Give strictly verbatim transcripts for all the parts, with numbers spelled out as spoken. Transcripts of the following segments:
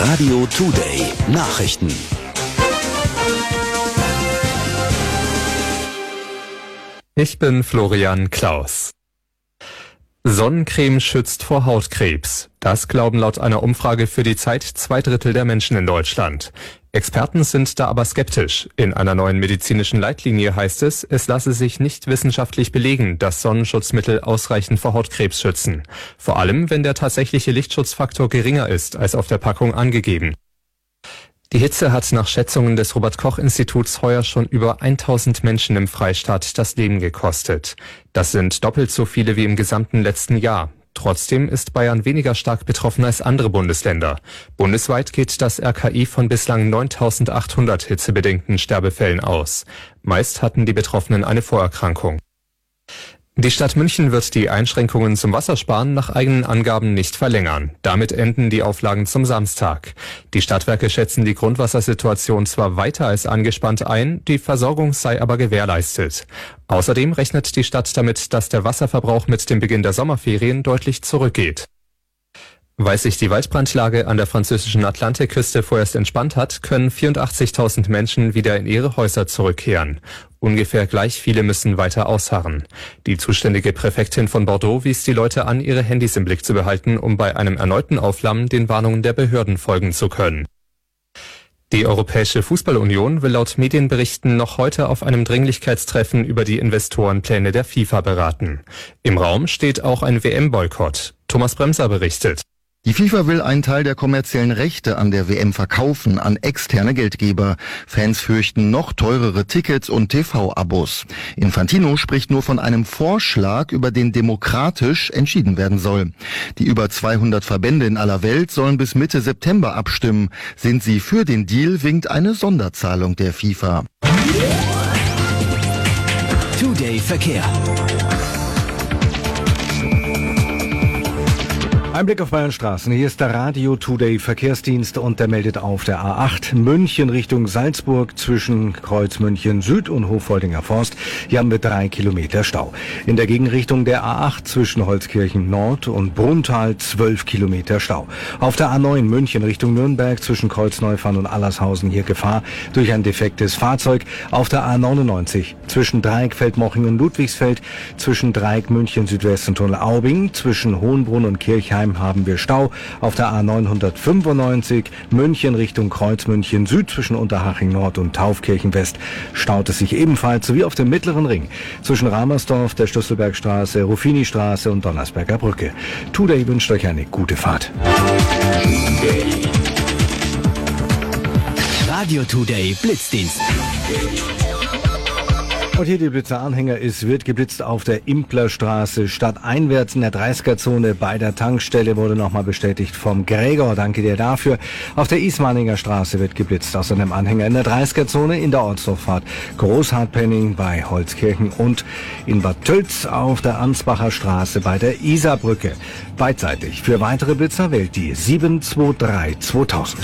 Radio Today Nachrichten. Ich bin Florian Klaus. Sonnencreme schützt vor Hautkrebs. Das glauben laut einer Umfrage für die Zeit zwei Drittel der Menschen in Deutschland. Experten sind da aber skeptisch. In einer neuen medizinischen Leitlinie heißt es, es lasse sich nicht wissenschaftlich belegen, dass Sonnenschutzmittel ausreichend vor Hautkrebs schützen. Vor allem, wenn der tatsächliche Lichtschutzfaktor geringer ist als auf der Packung angegeben. Die Hitze hat nach Schätzungen des Robert-Koch-Instituts heuer schon über tausend Menschen im Freistaat das Leben gekostet. Das sind doppelt so viele wie im gesamten letzten Jahr. Trotzdem ist Bayern weniger stark betroffen als andere Bundesländer. Bundesweit geht das R K I von bislang neuntausendachthundert hitzebedingten Sterbefällen aus. Meist hatten die Betroffenen eine Vorerkrankung. Die Stadt München wird die Einschränkungen zum Wassersparen nach eigenen Angaben nicht verlängern. Damit enden die Auflagen zum Samstag. Die Stadtwerke schätzen die Grundwassersituation zwar weiter als angespannt ein, die Versorgung sei aber gewährleistet. Außerdem rechnet die Stadt damit, dass der Wasserverbrauch mit dem Beginn der Sommerferien deutlich zurückgeht. Weil sich die Waldbrandlage an der französischen Atlantikküste vorerst entspannt hat, können vierundachtzigtausend Menschen wieder in ihre Häuser zurückkehren. Ungefähr gleich viele müssen weiter ausharren. Die zuständige Präfektin von Bordeaux wies die Leute an, ihre Handys im Blick zu behalten, um bei einem erneuten Aufflammen den Warnungen der Behörden folgen zu können. Die Europäische Fußballunion will laut Medienberichten noch heute auf einem Dringlichkeitstreffen über die Investorenpläne der FIFA beraten. Im Raum steht auch ein W M-Boykott. Thomas Bremser berichtet. Die FIFA will einen Teil der kommerziellen Rechte an der W M verkaufen an externe Geldgeber. Fans fürchten noch teurere Tickets und T V-Abos. Infantino spricht nur von einem Vorschlag, über den demokratisch entschieden werden soll. Die über zweihundert Verbände in aller Welt sollen bis Mitte September abstimmen. Sind sie für den Deal, winkt eine Sonderzahlung der FIFA. Today Verkehr. Ein Blick auf Bayern Straßen. Hier ist der Radio Today Verkehrsdienst und der meldet auf der A acht München Richtung Salzburg zwischen Kreuz München Süd und Hoffoldinger Forst. Hier haben wir drei Kilometer Stau. In der Gegenrichtung der A acht zwischen Holzkirchen Nord und Brunntal zwölf Kilometer Stau. Auf der A neun München Richtung Nürnberg zwischen Kreuzneufahren und Allershausen hier Gefahr durch ein defektes Fahrzeug. Auf der A neunundneunzig zwischen Dreieck Feldmoching und Ludwigsfeld, zwischen Dreieck München Südwest und Tunnel Aubing, zwischen Hohenbrunn und Kirchheim haben wir Stau. Auf der A neunhundertfünfundneunzig München Richtung Kreuz München Süd zwischen Unterhaching Nord und Taufkirchen West staut es sich ebenfalls, sowie auf dem Mittleren Ring zwischen Ramersdorf, der Schlüsselbergstraße, Ruffini-Straße und Donnersberger Brücke. Today wünscht euch eine gute Fahrt. Radio Today Blitzdienst. Und hier die Blitzeranhänger ist, wird geblitzt auf der Implerstraße stadteinwärts in der dreißiger-Zone bei der Tankstelle, wurde nochmal bestätigt vom Gregor, danke dir dafür. Auf der Ismaninger Straße wird geblitzt aus einem Anhänger in der dreißiger-Zone in der Ortsdurchfahrt Großhartpenning bei Holzkirchen und in Bad Tölz auf der Ansbacher Straße bei der Isarbrücke. Beidseitig. Für weitere Blitzer wählt die sieben zwei drei zweitausend.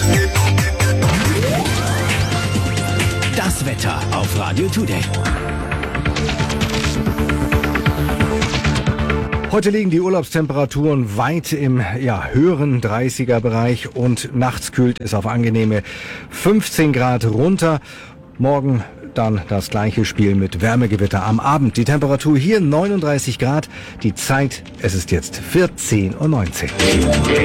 Das Wetter auf Radio Today. Heute liegen die Urlaubstemperaturen weit im ja, höheren dreißiger-Bereich und nachts kühlt es auf angenehme fünfzehn Grad runter. Morgen dann das gleiche Spiel mit Wärmegewitter am Abend. Die Temperatur hier neununddreißig Grad, die Zeit, es ist jetzt vierzehn Uhr neunzehn.